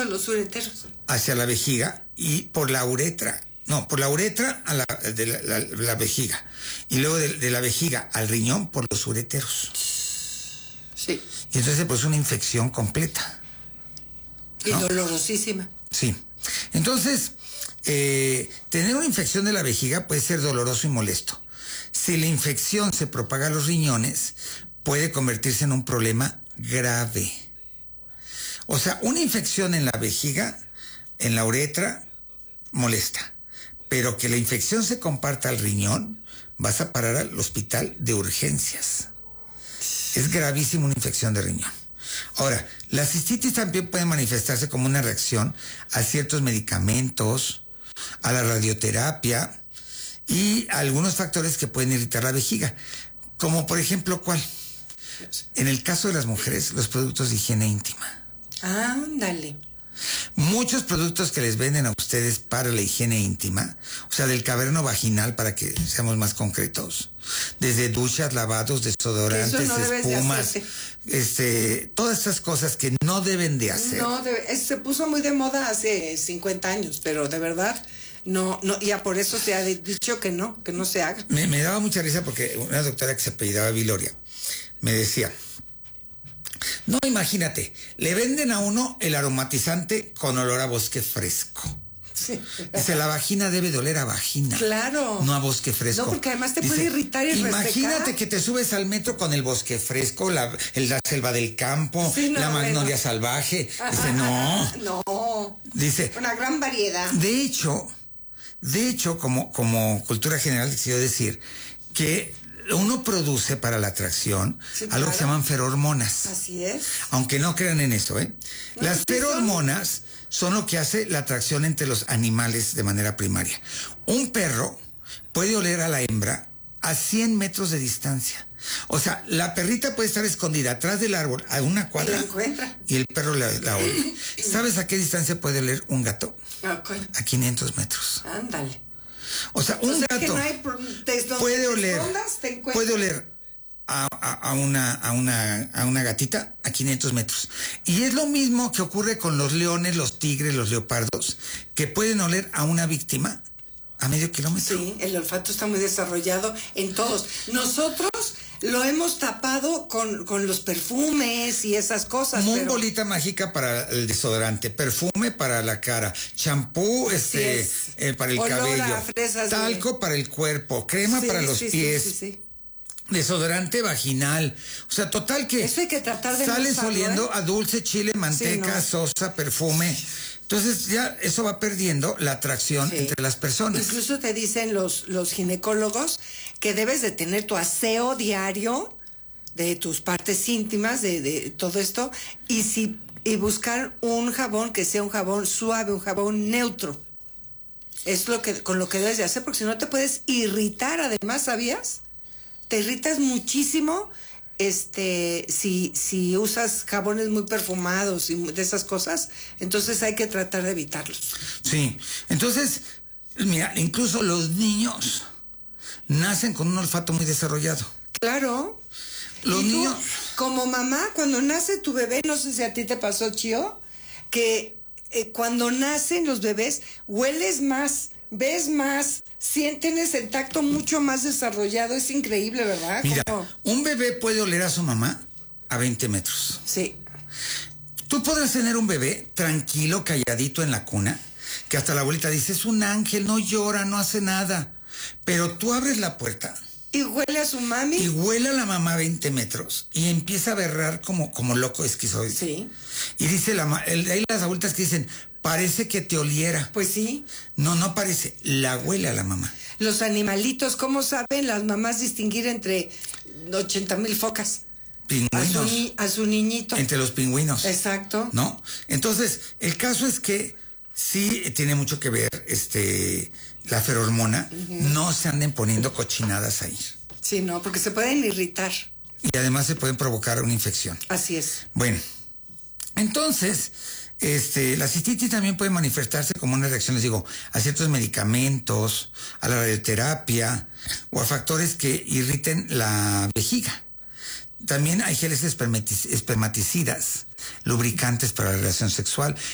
paso de los ureteros hacia la vejiga y por la uretra. No, por la uretra a la vejiga. Y luego de la vejiga al riñón por los ureteros. Sí. Y entonces pues una infección completa, ¿no? Y dolorosísima. Sí. Entonces, tener una infección de la vejiga puede ser doloroso y molesto. Si la infección se propaga a los riñones, puede convertirse en un problema grave. O sea, una infección en la vejiga, en la uretra, molesta. Pero que la infección se comparta al riñón, vas a parar al hospital de urgencias. Es gravísima una infección de riñón. Ahora, la cistitis también puede manifestarse como una reacción a ciertos medicamentos, a la radioterapia y a algunos factores que pueden irritar la vejiga. Como por ejemplo, ¿cuál? En el caso de las mujeres, los productos de higiene íntima. Ándale. Muchos productos que les venden a ustedes para la higiene íntima, o sea, del caverno vaginal, para que seamos más concretos, desde duchas, lavados, desodorantes, no espumas, todas estas cosas que no deben de hacer. No, se puso muy de moda hace 50 años, pero de verdad, no, ya por eso se ha dicho que no se haga. Me daba mucha risa porque una doctora que se apellidaba Viloria me decía, no, imagínate, le venden a uno el aromatizante con olor a bosque fresco. Sí. Dice, la vagina debe de oler a vagina. Claro. No a bosque fresco. No, porque además te puede irritar y imagínate resecar. que te subes al metro con el bosque fresco, la selva del campo, sí, no, la magnolia salvaje. Dice, no. No. Dice, una gran variedad. De hecho, como cultura general, quiero decir que uno produce para la atracción algo que se llaman ferormonas. Así es. Aunque no crean en eso, ¿eh? No, las ferormonas son lo que hace la atracción entre los animales de manera primaria. Un perro puede oler a la hembra a 100 metros de distancia. O sea, la perrita puede estar escondida atrás del árbol a una cuadra y la encuentra. Y el perro la ole. ¿Sabes a qué distancia puede oler un gato? Okay. A 500 metros. Ándale. O sea, un gato que no hay puede oler a una gatita a 500 metros. Y es lo mismo que ocurre con los leones, los tigres, los leopardos, que pueden oler a una víctima a medio kilómetro. Sí, el olfato está muy desarrollado en todos. Nosotros lo hemos tapado con los perfumes y esas cosas. Bolita mágica para el desodorante, perfume para la cara, champú para el olor cabello, a fresas talco para el cuerpo, crema para los pies. Sí. Desodorante vaginal. O sea, total que eso hay que tratar de sales oliendo a dulce, chile, manteca, sosa, perfume. Entonces ya eso va perdiendo la atracción entre las personas. Incluso te dicen los ginecólogos que debes de tener tu aseo diario de tus partes íntimas, de todo esto, y buscar un jabón que sea un jabón suave, un jabón neutro. Es con lo que debes de hacer, porque si no te puedes irritar. Además, ¿sabías? Te irritas muchísimo si usas jabones muy perfumados y de esas cosas. Entonces hay que tratar de evitarlos. Sí, entonces, mira, incluso los niños nacen con un olfato muy desarrollado. Claro. Los niños, como mamá, cuando nace tu bebé, no sé si a ti te pasó, Chío, que cuando nacen los bebés, hueles más, ves más, tienes el tacto mucho más desarrollado. Es increíble, ¿verdad? Mira, un bebé puede oler a su mamá a 20 metros. Sí. Tú podrás tener un bebé tranquilo, calladito en la cuna, que hasta la abuelita dice, es un ángel, no llora, no hace nada. Pero tú abres la puerta. Y huele a su mami. Y huele a la mamá a 20 metros. Y empieza a berrar como loco esquizoide. Sí. Y dice hay las abuelitas que dicen, parece que te oliera. Pues sí. No parece, la huele a la mamá. Los animalitos, ¿cómo saben las mamás distinguir entre 80,000 focas? Pingüinos. A su niñito. Entre los pingüinos. Exacto. ¿No? Entonces, el caso es que sí tiene mucho que ver la ferormona. No se anden poniendo cochinadas ahí. Sí, no, porque se pueden irritar. Y además se pueden provocar una infección. Así es. Bueno, entonces, la cistitis también puede manifestarse como una reacción, les digo, a ciertos medicamentos, a la radioterapia o a factores que irriten la vejiga. También hay geles espermaticidas, lubricantes para la relación sexual